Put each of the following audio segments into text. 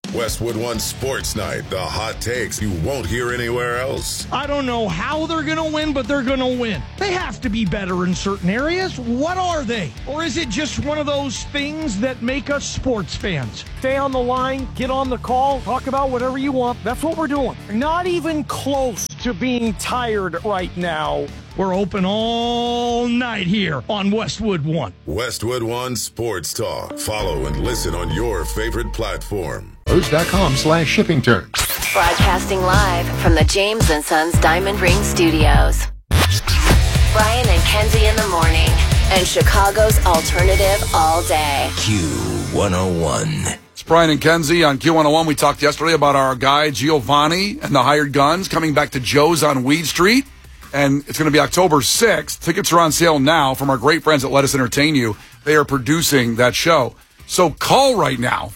Westwood One Sports Night, the hot takes you won't hear anywhere else. I don't know how they're going to win, but they're going to win. They have to be better in certain areas. What are they? Or is it just one of those things that make us sports fans? Stay on the line, get on the call, talk about whatever you want. That's what we're doing. Not even close to being tired right now. We're open all night here on Westwood One. Westwood One Sports Talk. Follow and listen on your favorite platform. Lowe's.com/shipping terms. Broadcasting live from the James & Sons Diamond Ring Studios. Brian and Kenzie in the morning. And Chicago's alternative all day. Q101. It's Brian and Kenzie on Q101. We talked yesterday about our guy Giovanni and the Hired Guns coming back to Joe's on Weed Street. And it's going to be October 6th. Tickets are on sale now from our great friends at Let Us Entertain You. They are producing that show. So call right now,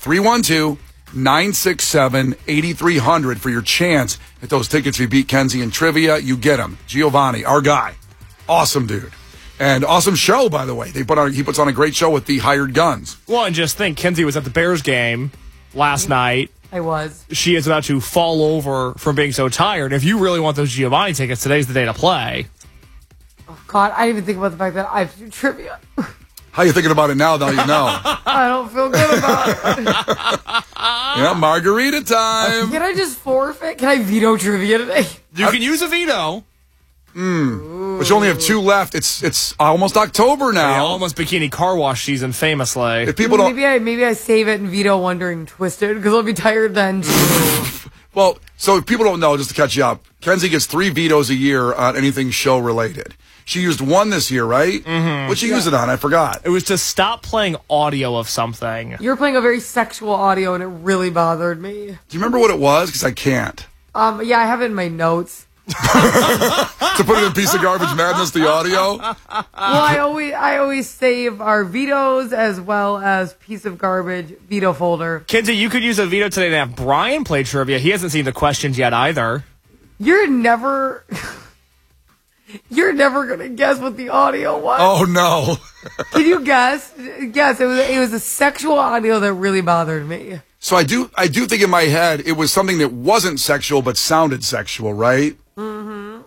312-967-8300 for your chance at those tickets. If you beat Kenzie in trivia, you get them. Giovanni, our guy. Awesome dude. And awesome show, by the way. He puts on a great show with the Hired Guns. Well, and just think, Kenzie was at the Bears game last night. I was. She is about to fall over from being so tired. If you really want those Giovanni tickets, today's the day to play. Oh, God, I didn't even think about the fact that I have to do trivia. How you thinking about it now, though, you know? I don't feel good about it. Yeah, margarita time. Can I just forfeit? Can I veto trivia today? You can use a veto. But you only have two left. It's almost October now. Yeah, almost bikini car wash season, famously. If people don't... Maybe I save it and veto one during Twisted, because I'll be tired then. Well, so if people don't know, just to catch you up, Kenzie gets 3 vetoes a year on anything show-related. She used one this year, right? Mm-hmm. What'd she use it on? I forgot. It was to stop playing audio of something. You were playing a very sexual audio, and it really bothered me. Do you remember what it was? Because I can't. Yeah, I have it in my notes. To put it in Piece of Garbage Madness, the audio? Well, I always save our vetoes as well as Piece of Garbage veto folder. Kenzie, you could use a veto today to have Brian play trivia. He hasn't seen the questions yet either. You're never going to guess what the audio was. Oh, no. Can you guess? Yes, it was a sexual audio that really bothered me. So I do think in my head it was something that wasn't sexual but sounded sexual, right? Mm-hmm.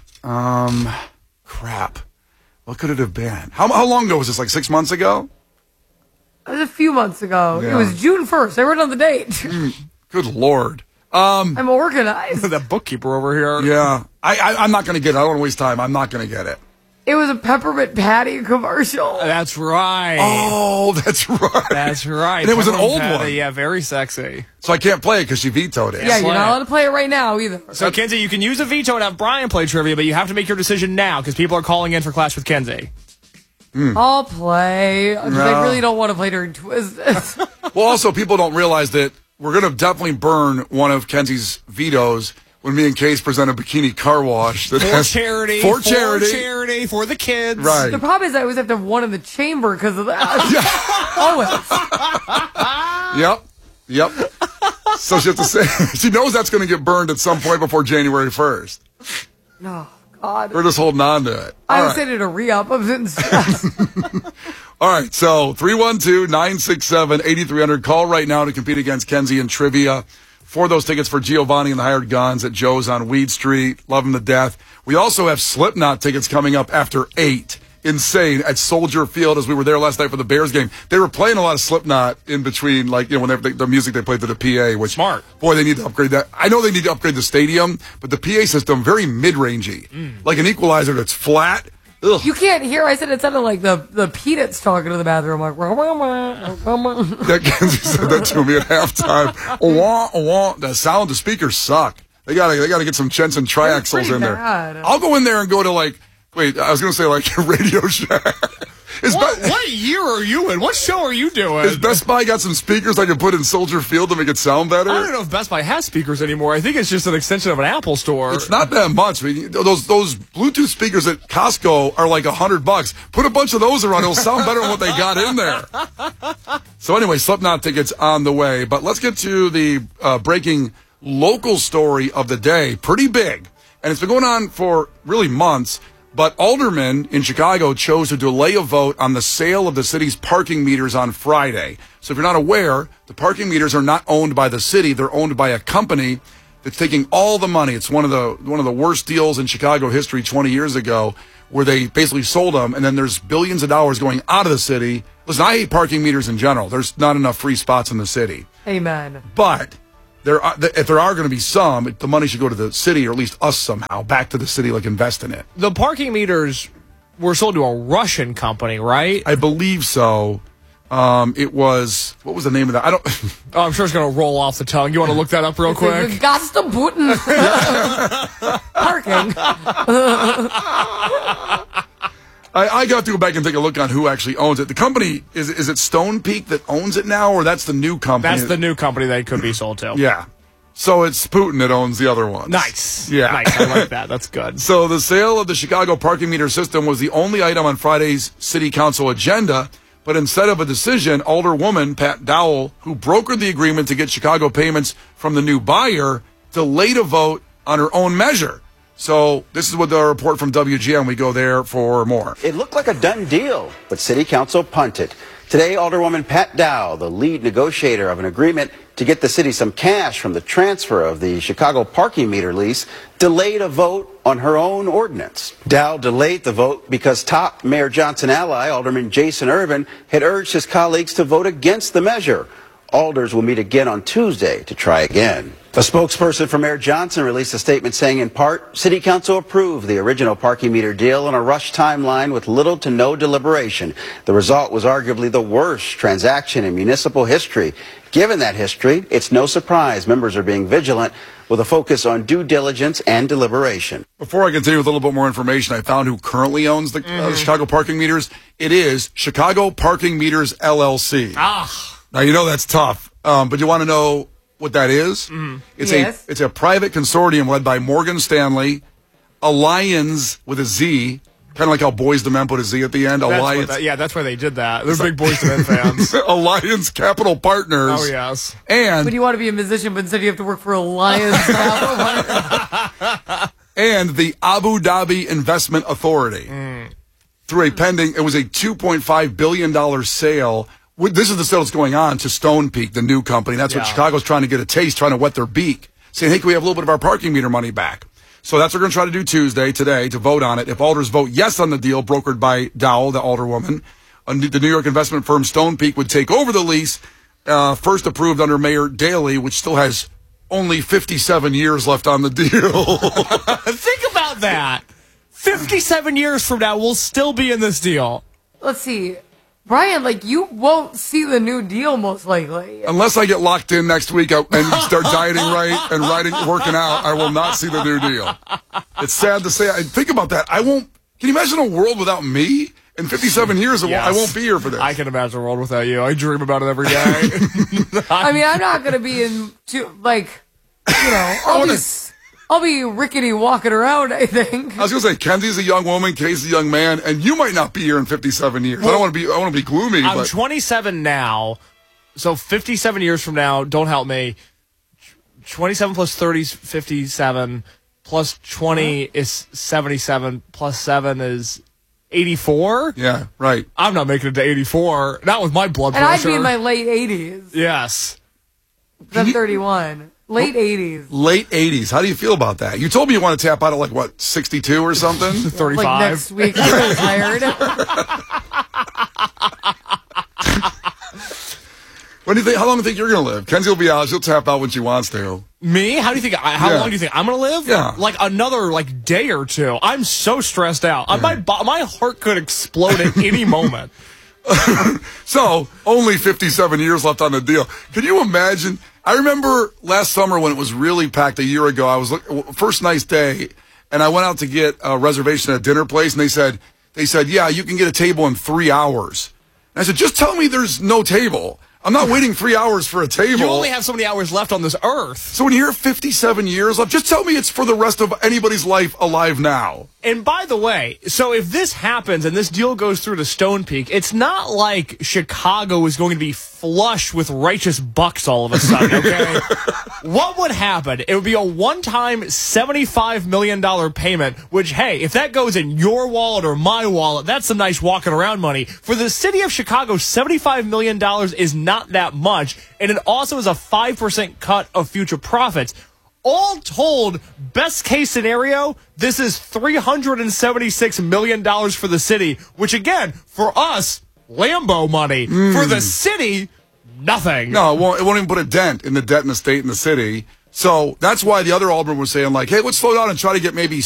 Crap. What could it have been? How long ago was this? Like 6 months ago? It was a few months ago. Yeah. It was June 1st. I wrote on the date. Good Lord. I'm organized. That bookkeeper over here. Yeah. I'm not going to get it. I don't want to waste time. I'm not going to get it. It was a Peppermint Patty commercial. That's right. Oh, that's right. That's right. And it was an old Patty, one. Yeah, very sexy. So I can't play it because she vetoed it. Yeah, you're not allowed to play it right now either. So, Kenzie, you can use a veto and have Brian play trivia, but you have to make your decision now because people are calling in for Clash with Kenzie. I'll play. Because I really don't want to play during Twisted. Well, also, people don't realize that we're going to definitely burn one of Kenzie's vetoes when me and Case present a bikini car wash. For charity. For the kids. Right. The problem is I always have to have one in the chamber because of that. Always. Yep. So she has to say, she knows that's going to get burned at some point before January 1st. Oh, God. We're just holding on to it. I was sending a re-up. I'm sitting stressed. All right, so 312-967-8300. Call right now to compete against Kenzie in trivia for those tickets for Giovanni and the Hired Guns at Joe's on Weed Street. Love them to death. We also have Slipknot tickets coming up after 8. Insane at Soldier Field, as we were there last night for the Bears game. They were playing a lot of Slipknot in between, like, you know, when the music they played to the PA, which, smart. Boy, they need to upgrade that. I know they need to upgrade the stadium, but the PA system, very mid-rangey. Like an equalizer that's flat. Ugh. You can't hear. I said it sounded like the Peanuts talking to the bathroom. Like, that Kenzie said that to me at halftime. The sound, the speakers suck. They gotta get some Jensen triaxles in there. Bad. I'll go in there and go to I was gonna say like Radio Shack. What year are you in? What show are you doing? Has Best Buy got some speakers I can put in Soldier Field to make it sound better? I don't know if Best Buy has speakers anymore. I think it's just an extension of an Apple store. It's not that much. I mean, those Bluetooth speakers at Costco are like $100. Put a bunch of those around. It'll sound better than what they got in there. So anyway, Slipknot tickets on the way. But let's get to the breaking local story of the day. Pretty big. And it's been going on for really months. But aldermen in Chicago chose to delay a vote on the sale of the city's parking meters on Friday. So if you're not aware, the parking meters are not owned by the city. They're owned by a company that's taking all the money. It's one of the worst deals in Chicago history 20 years ago, where they basically sold them, and then there's billions of dollars going out of the city. Listen, I hate parking meters in general. There's not enough free spots in the city. Amen. But if there are going to be some, the money should go to the city, or at least us somehow, back to the city, like invest in it. The parking meters were sold to a Russian company, right? I believe so. It was, what was the name of that? I don't. Oh, I'm sure it's going to roll off the tongue. You want to look that up real quick? Gastabutten. Parking. I got to go back and take a look on who actually owns it. The company, is it Stone Peak that owns it now, or that's the new company? That's the new company that it could be sold to. Yeah. So it's Putin that owns the other ones. Nice. Yeah. Nice. I like that. That's good. So the sale of the Chicago parking meter system was the only item on Friday's city council agenda. But instead of a decision, Alderwoman Pat Dowell, who brokered the agreement to get Chicago payments from the new buyer, delayed a vote on her own measure. So this is what the report from WGN. We go there for more. It looked like a done deal, but City Council punted. Today, Alderwoman Pat Dowell, the lead negotiator of an agreement to get the city some cash from the transfer of the Chicago parking meter lease, delayed a vote on her own ordinance. Dowell delayed the vote because top Mayor Johnson ally, Alderman Jason Irvin, had urged his colleagues to vote against the measure. Alders will meet again on Tuesday to try again. A spokesperson for Mayor Johnson released a statement saying, in part, City Council approved the original parking meter deal on a rushed timeline with little to no deliberation. The result was arguably the worst transaction in municipal history. Given that history, it's no surprise members are being vigilant with a focus on due diligence and deliberation. Before I continue with a little bit more information, I found who currently owns the Chicago parking meters. It is Chicago Parking Meters, LLC. Now, you know that's tough, but you want to know what that is? It's a private consortium led by Morgan Stanley, Alliance with a Z, kind of like how Boyz II Men put a Z at the end. Alliance. That's why they did that. They're big Boyz II Men fans. Alliance Capital Partners. Oh, yes. And But you want to be a musician, but instead you have to work for Alliance Capital Partners. And the Abu Dhabi Investment Authority. Through a pending, it was a $2.5 billion sale. This is the sale that's going on to Stone Peak, the new company. That's what Chicago's trying to get a taste, trying to wet their beak, saying, hey, can we have a little bit of our parking meter money back? So that's what we're going to try to do today, to vote on it. If alders vote yes on the deal brokered by Dowell, the alderwoman, the New York investment firm Stone Peak would take over the lease, first approved under Mayor Daley, which still has only 57 years left on the deal. Think about that. 57 years from now, we'll still be in this deal. Let's see. Brian, you won't see the new deal most likely. Unless I get locked in next week and start dieting right and working out, I will not see the new deal. It's sad to say. Think about that. I won't. Can you imagine a world without me? In 57 years, I won't be here for this. I can imagine a world without you. I dream about it every day. I mean, I'm not going to be I'll be rickety walking around, I think. I was going to say, Kenzie's a young woman, Casey's a young man, and you might not be here in 57 years. Well, I want to be gloomy. I'm 27 now, so 57 years from now, don't help me. 27 plus 30 is 57, plus 20 is 77, plus 7 is 84? Yeah, right. I'm not making it to 84. Not with my blood pressure. And pressure. I'd be in my late 80s. Yes. I'm 31. Late 80s. Late 80s. How do you feel about that? You told me you want to tap out at, 62 or something? 35. Next week. I'm retired. How long do you think you're going to live? Kenzie will be out. She'll tap out when she wants to. Me? How do you think? How long do you think I'm going to live? Yeah. Another day or two. I'm so stressed out. My heart could explode at any moment. So, only 57 years left on the deal. Can you imagine? I remember last summer when it was really packed a year ago. I was first nice day, and I went out to get a reservation at a dinner place, and they said, yeah, you can get a table in 3 hours. And I said, just tell me there's no table. I'm not waiting 3 hours for a table. You only have so many hours left on this earth. So when you hear 57 years left, just tell me it's for the rest of anybody's life alive now. And by the way, so if this happens and this deal goes through to Stone Peak, it's not like Chicago is going to be flush with righteous bucks all of a sudden, okay? What would happen? It would be a one-time $75 million payment, which, hey, if that goes in your wallet or my wallet, that's some nice walking around money. For the city of Chicago, $75 million is not that much, and it also is a 5% cut of future profits. All told, best case scenario, this is $376 million for the city, which again, for us, Lambo money. For the city, nothing. No, it won't even put a dent in the debt in the state and the city. So that's why the other alderman was saying, like, hey, let's slow down and try to get maybe